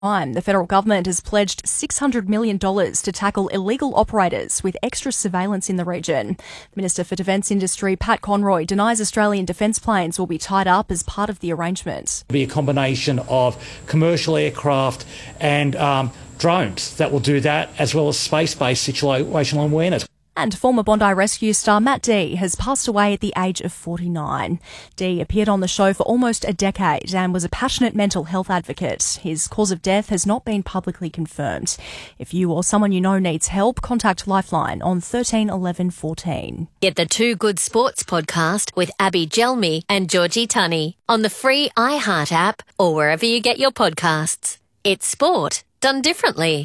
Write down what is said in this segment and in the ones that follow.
The federal government has pledged $600 million to tackle illegal operators with extra surveillance in the region. Minister for Defence Industry Pat Conroy denies Australian defence planes will be tied up as part of the arrangement. It'll be a combination of commercial aircraft and drones that will do that, as well as space-based situational awareness. And former Bondi rescue star Matt D has passed away at the age of 49. D appeared on the show for almost a decade and was a passionate mental health advocate. His cause of death has not been publicly confirmed. If you or someone you know needs help, contact Lifeline on 13 11 14. Get the Two Good Sports podcast with Abby Gelmi and Georgie Tunney on the free iHeart app or wherever you get your podcasts. It's sport done differently.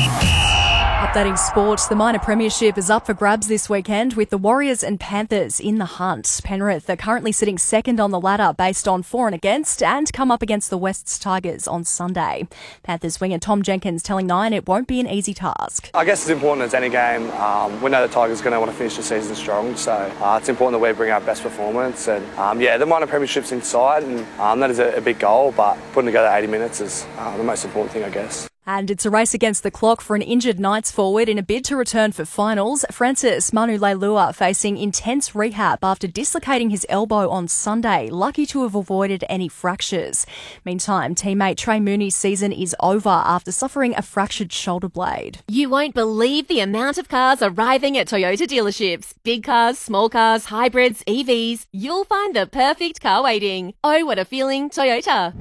Updating sport, the minor premiership is up for grabs this weekend with the Warriors and Panthers in the hunt. Penrith are currently sitting second on the ladder based on for and against and come up against the West's Tigers on Sunday. Panthers winger Tom Jenkins telling Nine it won't be an easy task. I guess it's important as any game. We know the Tigers are going to want to finish the season strong, so it's important that we bring our best performance. And the minor premiership's inside, and that is a big goal, but putting together 80 minutes is the most important thing, I guess. And it's a race against the clock for an injured Knights forward in a bid to return for finals. Francis Manu Leilua facing intense rehab after dislocating his elbow on Sunday, lucky to have avoided any fractures. Meantime, teammate Trey Mooney's season is over after suffering a fractured shoulder blade. You won't believe the amount of cars arriving at Toyota dealerships. Big cars, small cars, hybrids, EVs. You'll find the perfect car waiting. Oh, what a feeling, Toyota.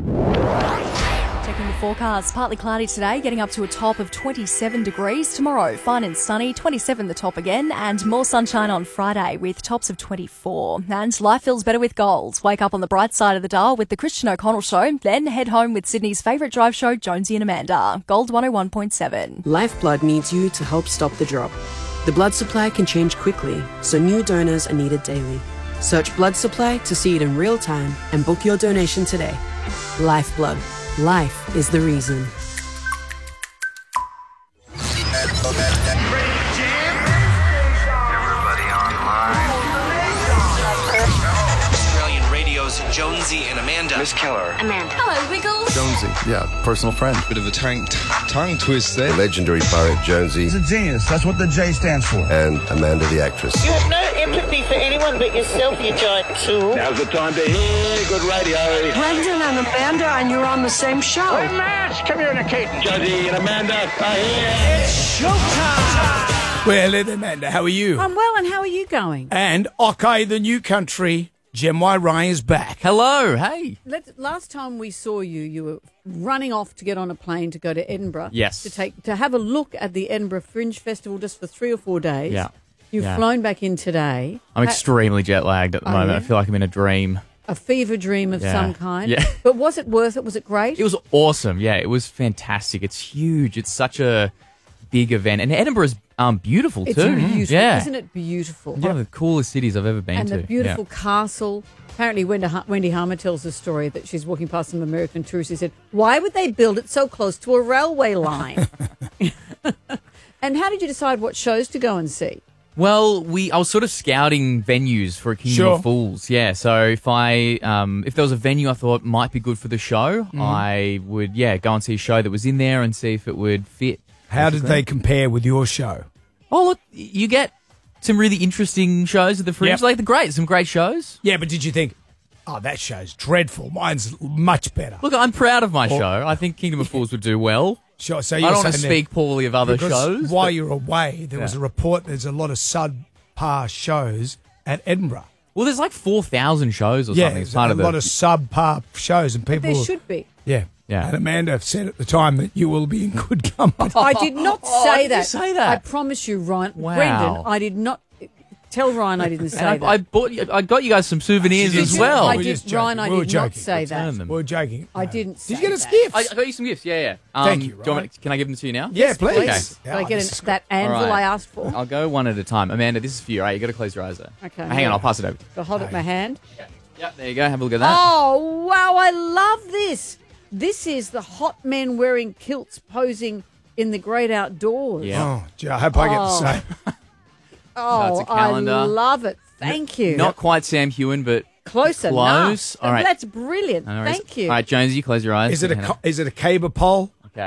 Checking the forecast, partly cloudy today, getting up to a top of 27 degrees. Tomorrow, fine and sunny, 27 the top again, and more sunshine on Friday with tops of 24. And life feels better with gold. Wake up on the bright side of the dial with the Christian O'Connell Show, then head home with Sydney's favourite drive show, Jonesy and Amanda. Gold 101.7. Lifeblood needs you to help stop the drop. The blood supply can change quickly, so new donors are needed daily. Search blood supply to see it in real time and book your donation today. Lifeblood. Life is the reason. Everybody online. Australian Radio's Jonesy and Amanda. Miss Keller. Amanda. Hello, Wiggles. Jonesy, personal friend. Bit of a tongue twist there. Legendary poet Jonesy. He's a genius. That's what the J stands for. And Amanda the actress. You have no empathy for anyone but yourself, you giant tool. Now's the time to hear good radio. Brendan and Amanda, and you're on the same show. Hey, Matt, come here, Kate. Jonesy and Amanda are here. It's showtime. Well, Amanda, how are you? I'm well, and how are you going? And OK, the new country, Gem Y Ray is back. Hello, hey. Last time we saw you, you were running off to get on a plane to go to Edinburgh. Yes. To have a look at the Edinburgh Fringe Festival just for 3 or 4 days. Yeah. You've flown back in today. I'm extremely jet lagged at the moment. I feel like I'm in a dream. A fever dream of some kind. Yeah. But was it worth it? Was it great? It was awesome. Yeah, it was fantastic. It's huge. It's such a big event. And Edinburgh's beautiful too. It's beautiful. Yeah. Isn't it beautiful? One of the coolest cities I've ever been and to. And the beautiful castle. Apparently, Wendy Harmer tells the story that she's walking past some American tourists who said, why would they build it so close to a railway line? And how did you decide what shows to go and see? Well, I was sort of scouting venues for a Kingdom of Fools. Yeah, so if there was a venue I thought might be good for the show, I would go and see a show that was in there and see if it would fit. How did they compare with your show? Oh, look, you get some really interesting shows at the Fringe. Yep. Some great shows. Yeah, but did you think, oh, that show's dreadful, mine's much better? Look, I'm proud of my show. I think Kingdom of Fools would do well. Sure. So I don't want to speak poorly of other shows. While you're away, there was a report there's a lot of subpar shows at Edinburgh. Well, there's like 4,000 shows or something. There's a lot of subpar shows. And people. But there should be. Yeah. And Amanda said at the time that you will be in good company. I did not say that. Did you say that? I promise you, Ryan. Wow. Brendan, I did not. Tell Ryan I didn't say that. I got you guys some souvenirs as well. Ryan, I did not say that. We were joking. I didn't say that. Did you get us gifts? I got you some gifts, yeah. Thank you, Ryan. Can I give them to you now? Yeah, please. Okay. Can I get that anvil I asked for? I'll go one at a time. Amanda, this is for you, right? You got to close your eyes there. Okay. Hang on, I'll pass it over. So hold up my hand. Yep, there you go. Have a look at that. Oh, wow, I love this. This is the hot men wearing kilts posing in the great outdoors. Yeah. Oh, gee, I hope I get the same. Oh, it's a calendar. I love it. Thank you. Not quite Sam Hewen, but close enough. All right. That's brilliant. Thank you. All right, Jonesy, close your eyes. Is it a caber pole?